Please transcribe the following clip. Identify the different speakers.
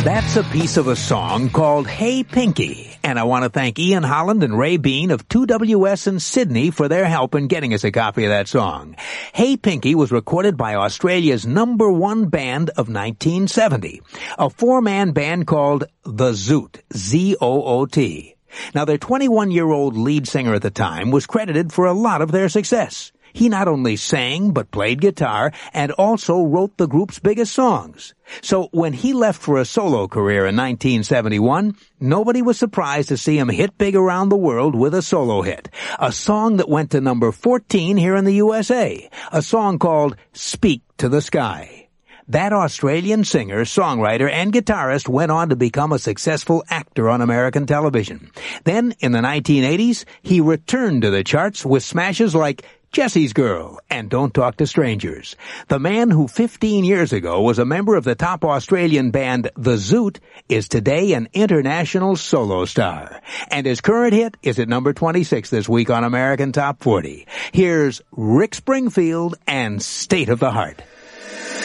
Speaker 1: That's a piece of a song called Hey Pinky, and I want to thank Ian Holland and Ray Bean of 2WS in Sydney for their help in getting us a copy of that song. Hey Pinky was recorded by Australia's #1 band of 1970, a four-man band called The Zoot, Z-O-O-T. Now, their 21-year-old lead singer at the time was credited for a lot of their success. He not only sang, but played guitar, and also wrote the group's biggest songs. So when he left for a solo career in 1971, nobody was surprised to see him hit big around the world with a solo hit, a song that went to number 14 here in the USA, a song called Speak to the Sky. That Australian singer, songwriter, and guitarist went on to become a successful actor on American television. Then, in the 1980s, he returned to the charts with smashes like Jessie's Girl and Don't Talk to Strangers. The man who 15 years ago was a member of the top Australian band The Zoot is today an international solo star. And his current hit is at number 26 this week on American Top 40. Here's Rick Springfield and State of the Heart.